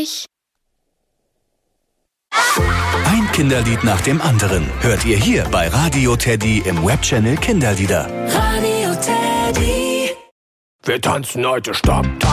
ich. Ein Kinderlied nach dem anderen hört ihr hier bei Radio Teddy im Webchannel Kinderlieder. Radio Teddy. Wir tanzen heute Stammtanz.